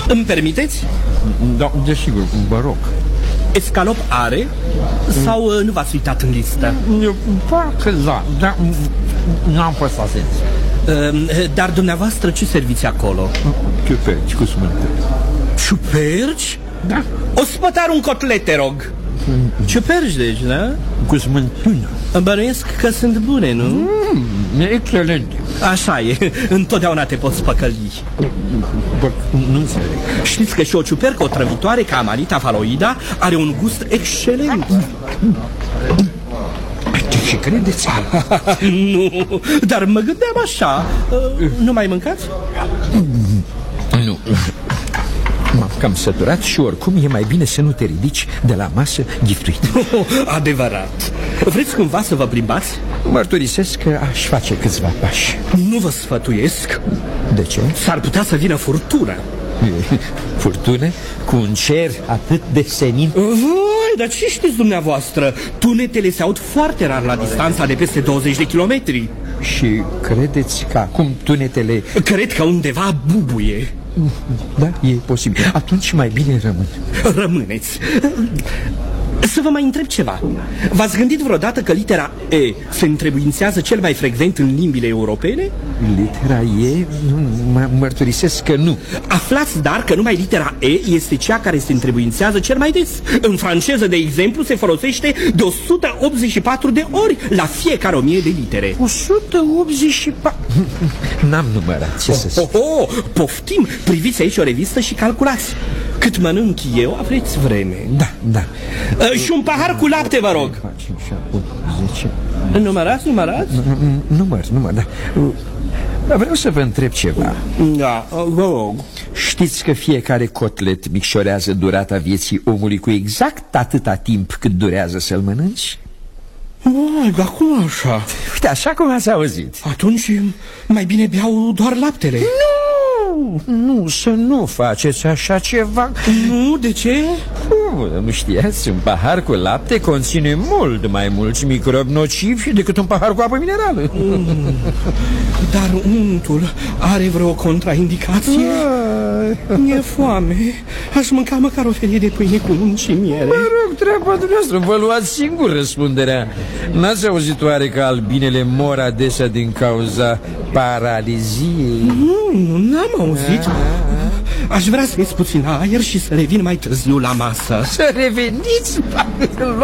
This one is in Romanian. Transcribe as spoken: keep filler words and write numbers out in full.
Îmi permiteți? Da, desigur, vă rog. Escalop are? Sau uh, nu v-ați uitat în listă? Eu, parcă da, dar n-am fost atent. uh, Dar dumneavoastră ce serviți acolo? Ciuperci cu smântă. Ciuperci? Da. O să spătar un cotlete, rog. Ciuperci, deci, da? Cu smântună. Îmi bănuiesc că sunt bune, nu? Mm, excelent. Așa e, întotdeauna te poți păcăli. Bă, nu înțeleg. Știți că și o ciupercă otrăvitoare ca Amanita phalloida are un gust excelent. Ce credeți? Nu, dar mă gândeam așa. uh, Nu mai mâncați? Nu. M-am cam săturat și oricum e mai bine să nu te ridici de la masă giftuit. Oh, adevărat. Vreți cumva să vă plimbați? Mărturisesc că aș face câțiva pași. Nu vă sfătuiesc. De ce? S-ar putea să vină furtună. Furtună? Cu un cer atât de senin? Vai, dar ce știți dumneavoastră? Tunetele se aud foarte rar la distanța de peste douăzeci de kilometri. Și credeți că acum tunetele... Cred că undeva bubuie. Da, e posibil. Atunci mai bine rămân. Rămâneți. Să vă mai întreb ceva. V-ați gândit vreodată că litera E se întrebuințează cel mai frecvent în limbile europene? Litera E? Mă mărturisesc că nu. Aflați, dar, că numai litera E este cea care se întrebuințează cel mai des. În franceză, de exemplu, se folosește de o sută optzeci și patru de ori la fiecare o mie de litere. o sută optzeci și patru? N-am numărat, ce să zic. Oh, oh, poftim, priviți aici o revistă și calculați. Cât mănânc eu, aveți vreme. Da, da. uh, Și un pahar cu lapte, vă rog. cinci, șapte, zece. Numărați, numărați? Număr, număr, da. Dar vreau să vă întreb ceva. Da, vă rog. Știți că fiecare cotlet micșorează durata vieții omului cu exact atâta timp cât durează să-l mănânci? Mai, dar cum așa? Uite, așa cum ați auzit. Atunci mai bine beau doar laptele. Nu, nu, să nu faceți așa ceva. Nu, de ce? Nu, nu știați, un pahar cu lapte conține mult mai mulți microbi nocivi decât un pahar cu apă minerală. mm. Dar untul are vreo contraindicație? Mi-e foame. Aș mânca măcar o felie de pâine cu unt și miere. Mă rog, treaba dumneavoastră, vă luați singur răspunderea. N-ați auzit oare că albinele mor adesea din cauza paraliziei? Nu, nu, n-am auzit. Aș vrea să ies puțin aer și să revin mai târziu la masă. Să reveniți?